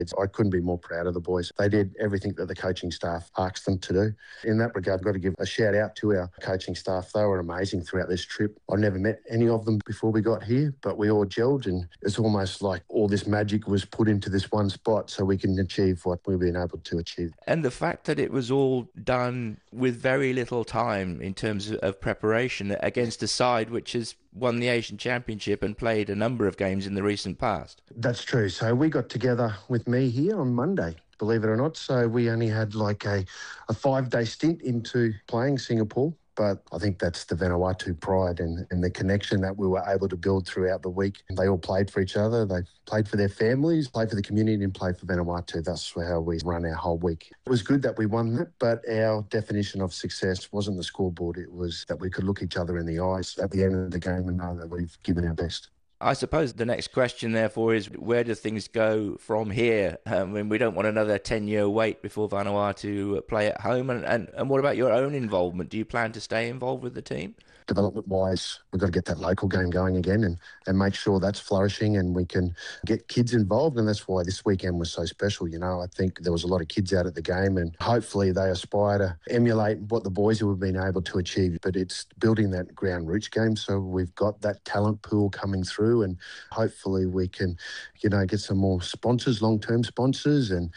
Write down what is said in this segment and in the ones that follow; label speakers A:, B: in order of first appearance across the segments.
A: I couldn't be more proud of the boys. They did everything that the coaching staff asked them to do. In that regard, I've got to give a shout out to our coaching staff. They were amazing throughout this trip. I never met any of them before we got here, but we all gelled, and it's almost like all this magic was put into this one spot so we can achieve what we've been able to achieve.
B: And the fact that it was all done with very little time in terms of preparation against a side which has won the Asian Championship and played a number of games in the recent past.
A: That's true. So we got together with me here on Monday, believe it or not. So we only had like a 5-day stint into playing Singapore. But I think that's the Vanuatu pride and the connection that we were able to build throughout the week. They all played for each other. They played for their families, played for the community and played for Vanuatu. That's how we run our whole week. It was good that we won that, but our definition of success wasn't the scoreboard. It was that we could look each other in the eyes at the end of the game and know that we've given our best.
B: I suppose the next question, therefore, is where do things go from here? We don't want another 10-year wait before Vanuatu play at home. And what about your own involvement? Do you plan to stay involved with the team?
A: Development-wise, we've got to get that local game going again and make sure that's flourishing and we can get kids involved. And that's why this weekend was so special. You know, I think there was a lot of kids out at the game and hopefully they aspire to emulate what the boys have been able to achieve. But it's building that ground roots game. So we've got that talent pool coming through and hopefully we can, get some more sponsors, long-term sponsors and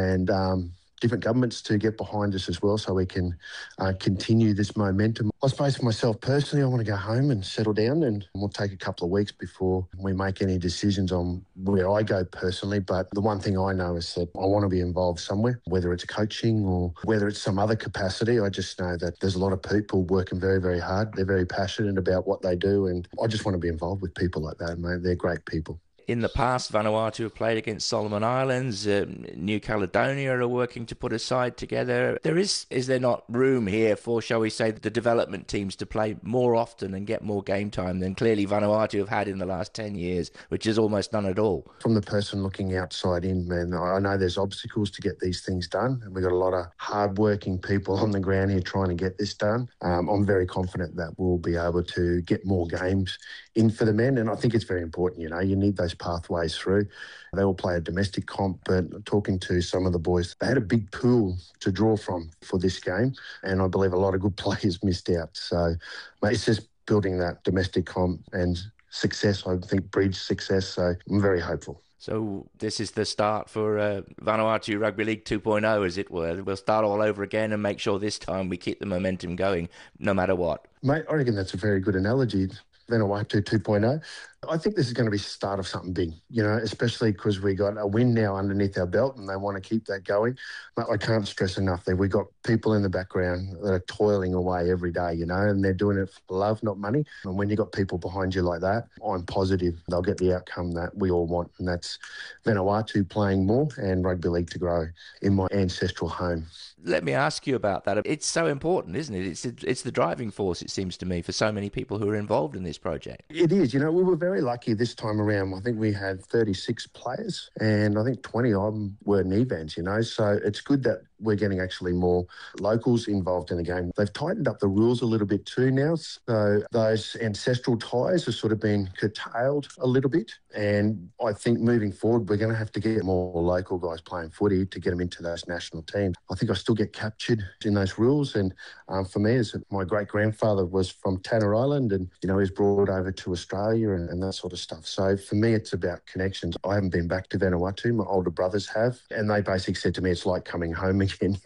A: different governments to get behind us as well so we can continue this momentum. I suppose for myself personally, I want to go home and settle down and we'll take a couple of weeks before we make any decisions on where I go personally. But the one thing I know is that I want to be involved somewhere, whether it's coaching or whether it's some other capacity. I just know that there's a lot of people working very, very hard. They're very passionate about what they do and I just want to be involved with people like that, mate. They're great people.
B: In the past, Vanuatu have played against Solomon Islands. New Caledonia are working to put a side together. Is there not room here for, shall we say, the development teams to play more often and get more game time than clearly Vanuatu have had in the last 10 years, which is almost none at all?
A: From the person looking outside in, man, I know there's obstacles to get these things done. And we've got a lot of hard-working people on the ground here trying to get this done. I'm very confident that we'll be able to get more games in for the men. And I think it's very important, you need those pathways through. They all play a domestic comp, but talking to some of the boys, they had a big pool to draw from for this game, and I believe a lot of good players missed out. So mate, it's just building that domestic comp and success, I think, breeds success, so I'm very hopeful.
B: So this is the start for Vanuatu Rugby League 2.0, as it were. We'll start all over again and make sure this time we keep the momentum going, no matter what.
A: Mate, I reckon that's a very good analogy. Vanuatu 2.0. I think this is going to be the start of something big, especially because we got a win now underneath our belt and they want to keep that going. But I can't stress enough that we got people in the background that are toiling away every day, and they're doing it for love, not money. And when you got people behind you like that, I'm positive they'll get the outcome that we all want. And that's Vanuatu playing more and rugby league to grow in my ancestral home.
B: Let me ask you about that. It's so important, isn't it? It's the driving force, it seems to me, for so many people who are involved in this project.
A: It is. We were very lucky this time around. I think we had 36 players and I think 20 of them were Nevans, So it's good that we're getting actually more locals involved in the game. They've tightened up the rules a little bit too now. So those ancestral ties have sort of been curtailed a little bit. And I think moving forward, we're going to have to get more local guys playing footy to get them into those national teams. I think I still get captured in those rules. And for me, as my great-grandfather was from Tanner Island and, he was brought over to Australia and that sort of stuff. So for me, it's about connections. I haven't been back to Vanuatu. My older brothers have. And they basically said to me, it's like coming home again,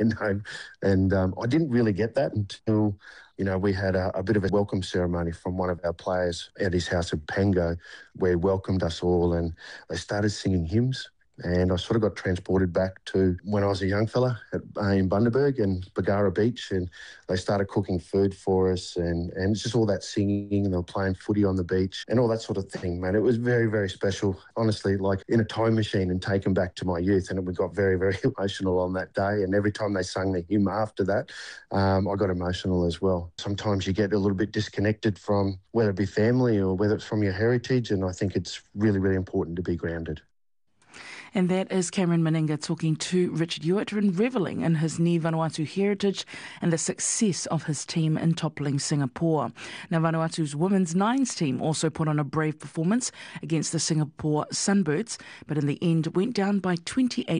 A: And I didn't really get that until we had a bit of a welcome ceremony from one of our players at his house in Pango, where he welcomed us all and they started singing hymns. And I sort of got transported back to when I was a young fella in Bundaberg and Bargara Beach, and they started cooking food for us and it's just all that singing and they were playing footy on the beach and all that sort of thing, man. It was very, very special, honestly, like in a time machine and taken back to my youth. And we got very, very emotional on that day. And every time they sung the hymn after that, I got emotional as well. Sometimes you get a little bit disconnected from whether it be family or whether it's from your heritage. And I think it's really, really important to be grounded.
C: And that is Cameron Meninga talking to Richard Hewitt and revelling in his Ni Vanuatu heritage and the success of his team in toppling Singapore. Now, Vanuatu's women's nines team also put on a brave performance against the Singapore Sunbirds, but in the end went down by 28